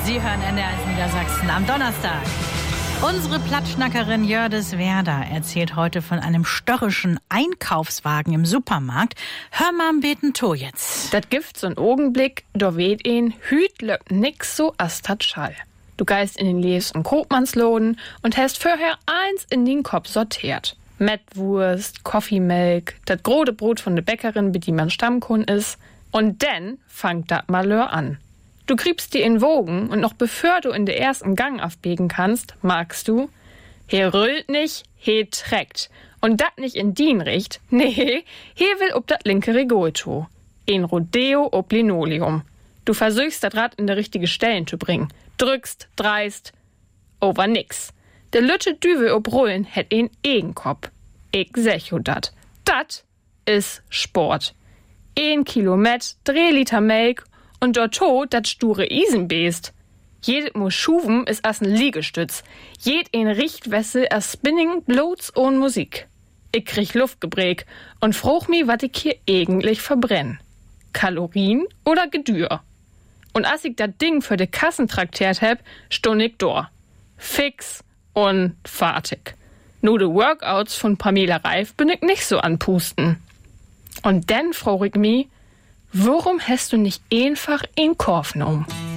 Sie hören NDR Niedersachsen am Donnerstag. Unsere Plattschnackerin Jördis Werder erzählt heute von einem störrischen Einkaufswagen im Supermarkt. Hör mal am Beten to jetzt. Dat gibt so'n Augenblick, da weht hüt löbt nix so as dat Schall. Du geist in den Leves- und Kopmannsloden und hast vorher eins in den Kopf sortiert. Mettwurst, Koffeemelk, dat grode Brot von der Bäckerin, mit die man Stammkund is. Und dann fangt dat Malheur an. Du kriegst die in Wogen und noch bevor du in der ersten Gang aufbiegen kannst, magst du, he rüllt nicht, he trägt. Und dat nicht in dien Richt, nee, he will ob dat linke Regal to. Ein Rodeo ob Linoleum. Du versuchst dat Rad in der richtige Stellen zu bringen. Drückst, dreist, over nix. Der lütte Düwe ob Rollen hätt een Egenkopf. Ich sech dat. Dat is Sport. 1 Kilometer, 3 Liter Melk und dort dat sture Isenbeest. Jedet muss schuven is as n Liegestütz. Jed ein Richtwessel as Spinning bloß ohn Musik. Ich krieg Luftgebräg und froch mi, wat ich hier eigentlich verbrenn. Kalorien oder Gedür? Und as ich dat Ding für de Kassen traktiert heb, stund ich dor. Fix und fertig. Nur de Workouts von Pamela Reif bin ich nicht so anpusten. Und dann frag ich mi, warum hast du nicht einfach einen Korf genommen?